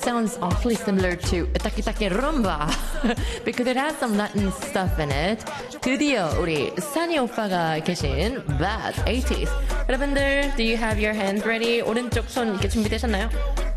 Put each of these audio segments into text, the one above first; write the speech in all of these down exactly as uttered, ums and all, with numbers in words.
sounds awfully similar to Taki Taki Rumba because it has some Latin stuff in it. 드디어 우리 사니 오빠가 계신 Bad eighties. 여러분들, do you have your hands ready? 오른쪽 손 이렇게 준비되셨나요?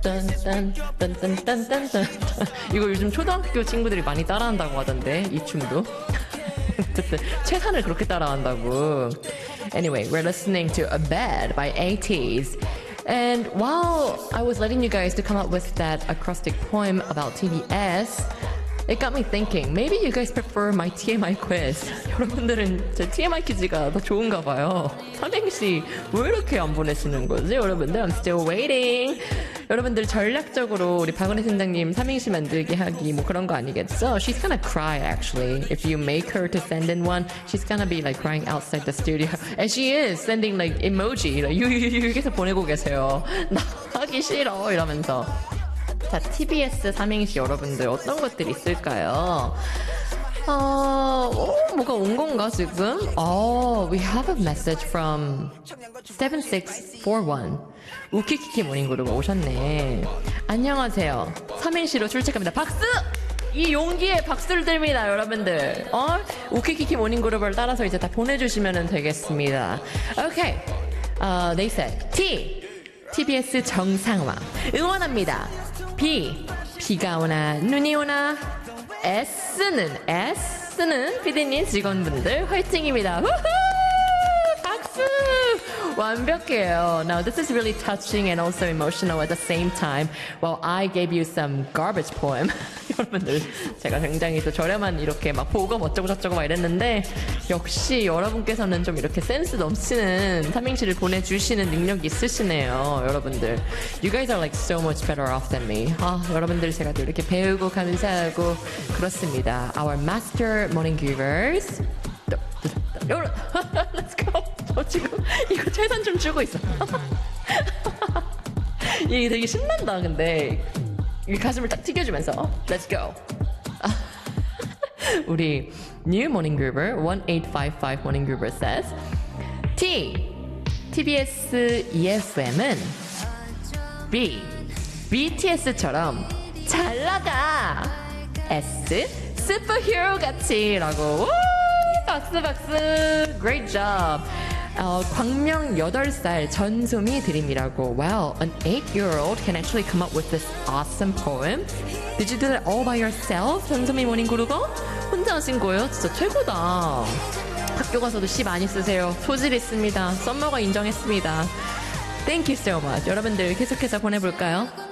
딴딴딴딴딴딴딴. 이거 요즘 초등학교 친구들이 많이 따라한다고 하던데, 이 춤도. 어쨌든 최선을 그렇게 따라한다고. Anyway, we're listening to A Bad by eighties. And while I was letting you guys to come up with that acrostic poem about T B S, it got me thinking, maybe you guys prefer my T M I quiz. 여러분들은 제 T M I 퀴즈가 더 좋은가 봐요. 삼행시 왜 이렇게 안 보내시는 거지? 여러분들, I'm still waiting. 여러분들 전략적으로 우리 박은혜 팀장님 삼행시 만들기 하기 뭐 그런 거 아니겠죠? She's gonna cry actually. If you make her to send in one, she's gonna be like crying outside the studio. And she is sending like emoji. like, 유유유 계속 보내고 계세요. 나 하기 싫어 이러면서. 자, 티비에스 삼행시 여러분들 어떤 것들이 있을까요? 어, 어, 뭐가 온 건가 지금? Oh, we have a message from seven six four one. 우키키키 모닝그룹 오셨네. 안녕하세요. 삼행시로 출첵합니다. 박수! 이 용기에 박수를 드립니다, 여러분들. 어? 우키키키 모닝그룹을 따라서 이제 다 보내주시면 되겠습니다. Okay. Uh, they said T. 티비에스 정상화. 응원합니다. B. 비가 오나 눈이 오나. S는 S는 피디님 직원분들 화이팅입니다. 우후! 박수! 완벽해요. Now this is really touching and also emotional at the same time. While I gave you some garbage poem. 여러분들 제가 굉장히 또 저렴한 이렇게 막 보고 어쩌고 저쩌고 막 이랬는데 역시 여러분께서는 좀 이렇게 센스 넘치는 삼행시를 보내주시는 능력이 있으시네요. 여러분들 You guys are like so much better off than me. 아, 여러분들 제가 또 이렇게 배우고 감사하고 그렇습니다. Our master morning givers. 여러분 Let's go. 저 지금 이거 최선 좀 주고 있어. 이게 되게 신난다. 근데 이 가슴을 딱 튀겨주면서 Let's go. 우리 New Morning Groover one eight five five Morning Groover says T. 티비에스 이에프엠은 B. 비티에스처럼 잘 나가. S. 슈퍼히어로 같이 라고. 우! 박수 박수. Great job. 어, 광명 여덟 살 전소미 드림이라고. Wow, an eight-year-old can actually come up with this awesome poem. Did you do that all by yourself? 전소미 모닝그룹어? 혼자 하신 거예요? 진짜 최고다. 학교 가서도 시 많이 쓰세요. 소질 있습니다. 썸머가 인정했습니다. Thank you so much. 여러분들 계속해서 보내볼까요?